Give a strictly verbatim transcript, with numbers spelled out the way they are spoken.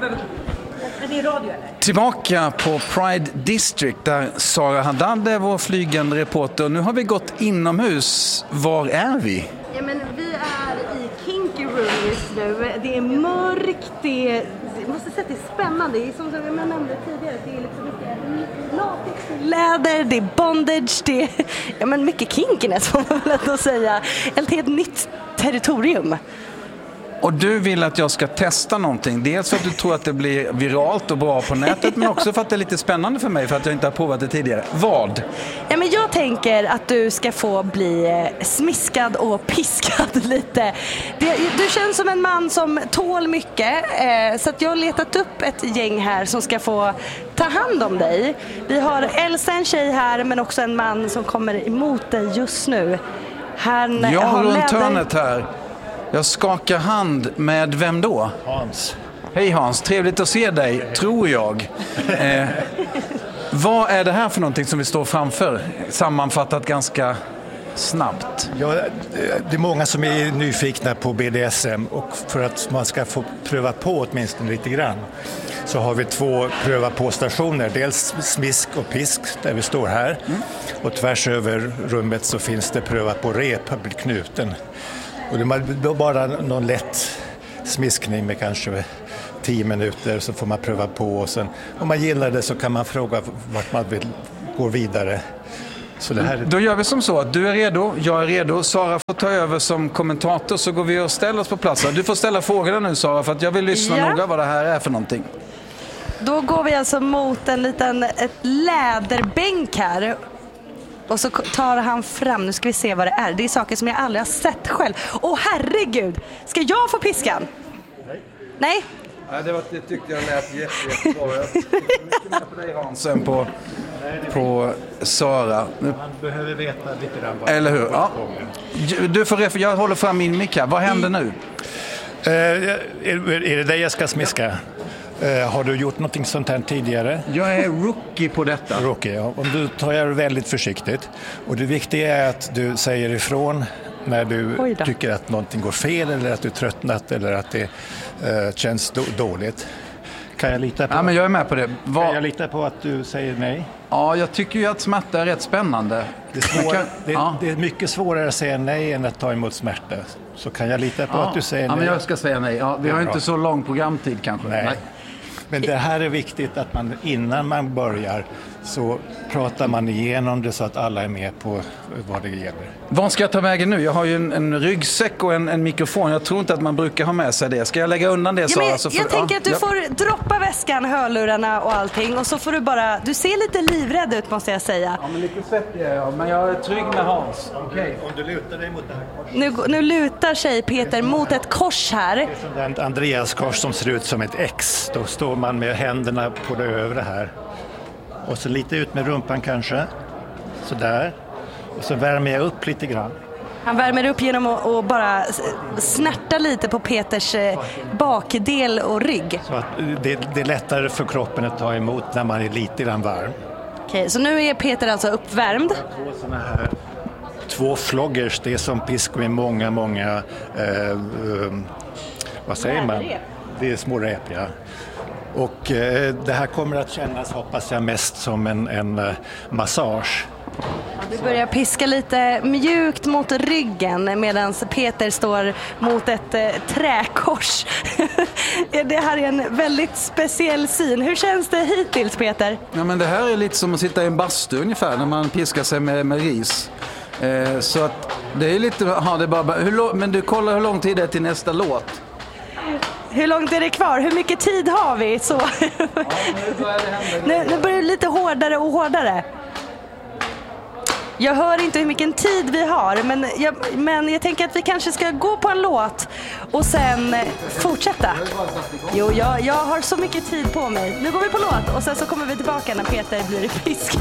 Är det radio eller? Tillbaka på Pride District där Sara Haddad är vår flygande reporter. Nu har vi gått inomhus. Var är vi? Ja, men vi är i Kinky Room just nu. Det är mörkt, det är, jag måste säga att det är spännande. Det är som jag nämnde tidigare, det är liksom mycket latex, läder, det är bondage, det är ja, men mycket kinkiness får man väl ändå säga. Ett helt nytt territorium. Och du vill att jag ska testa någonting. Dels för att du tror att det blir viralt och bra på nätet, men också för att det är lite spännande för mig för att jag inte har provat det tidigare. Vad? Ja, men jag tänker att du ska få bli smiskad och piskad lite. Det, du känns som en man som tål mycket, eh, så att jag har letat upp ett gäng här som ska få ta hand om dig. Vi har Elsa, en tjej här, men också en man som kommer emot dig just nu. Han jag har runt läder... hörnet här. Jag skakar hand med vem då? Hans. Hej Hans, trevligt att se dig, tror jag. Eh, vad är det här för någonting som vi står framför? Sammanfattat ganska snabbt. Ja, det är många som är nyfikna på B D S M och för att man ska få pröva på åtminstone lite grann så har vi två pröva på stationer. Dels smisk och pisk där vi står här mm. och tvärs över rummet så finns det pröva på rep, knuten. Och det är bara någon lätt smiskning med kanske tio minuter så får man pröva på och sen om man gillar det så kan man fråga vart man vill gå vidare. Så det här... Då gör vi som så att du är redo, jag är redo, Sara får ta över som kommentator så går vi och ställer oss på plats. Du får ställa frågorna nu Sara för att jag vill lyssna ja. noga vad det här är för någonting. Då går vi alltså mot en liten ett läderbänk här. Och så tar han fram, nu ska vi se vad det är. Det är saker som jag aldrig har sett själv. Åh herregud, ska jag få piskan? Nej. Nej? Nej, det, var, det tyckte jag lät jätte, jättebra. Jag tycker mycket mer på dig Hansen på, på Sara. Man behöver veta lite grann vad. Eller hur? Ja. Du får refer- jag håller fram min mick här. Vad händer nu? Uh, är, är det dig jag ska smiska? Uh, har du gjort någonting sånt här tidigare? Jag är rookie på detta. Rookie, ja. Om du tar det väldigt försiktigt. Och det viktiga är att du säger ifrån när du tycker att någonting går fel eller att du tröttnat eller att det uh, känns do- dåligt. Kan jag lita på? Ja, men jag är med på det. Var... Kan jag lita på att du säger nej? Ja, jag tycker ju att smärta är rätt spännande. Det är, svår... kan... det, ja. det är mycket svårare att säga nej än att ta emot smärta. Så kan jag lita på ja. att du säger ja, nej? Ja, men jag ska säga nej. Ja, vi har inte så lång programtid kanske. Nej. nej. Men det här är viktigt att man innan man börjar så pratar man igenom det så att alla är med på vad det gäller. Vad ska jag ta vägen nu? Jag har ju en, en ryggsäck och en, en mikrofon. Jag tror inte att man brukar ha med sig det. Ska jag lägga undan det? Ja, Sara? men, så får, jag tänker ja, att du ja. får droppa väskan, hörlurarna och allting. Och så får du bara, du ser lite livrädd ut måste jag säga. Ja, men lite svettig är jag. Men jag är trygg med Hans. Okay. Om du lutar dig mot det här Nu, korset. nu lutar sig Peter mot ett kors här. Det är som den Andreas kors som ser ut som ett X. Då står man med händerna på det övre här. Och så lite ut med rumpan kanske. Så där. Och så värmer jag upp lite grann. Han värmer upp genom att, att bara snärta lite på Peters bakdel och rygg. Så att det, det är lättare för kroppen att ta emot när man är lite grann varm. Okej, så nu är Peter alltså uppvärmd. Två såna här, två floggers, det är som pisk med många, många, eh, eh, vad säger man? Det är små rep, ja. Och eh, det här kommer att kännas, hoppas jag, mest som en, en uh, massage. Du börjar piska lite mjukt mot ryggen medan Peter står mot ett eh, träkors. Det här är en väldigt speciell syn. Hur känns det hittills, Peter? Ja, men det här är lite som att sitta i en bastu ungefär när man piskar sig med, med ris. Eh, så att det är lite... Ja, det är bara, hur, men du kollar hur lång tid det är till nästa låt. Hur långt är det kvar? Hur mycket tid har vi? Så. Ja, nu, börjar det nu, nu börjar det lite hårdare och hårdare. Jag hör inte hur mycket tid vi har, men jag, men jag tänker att vi kanske ska gå på en låt och sen fortsätta. Jo, jag, jag har så mycket tid på mig. Nu går vi på låt och sen så kommer vi tillbaka när Peter blir piskad.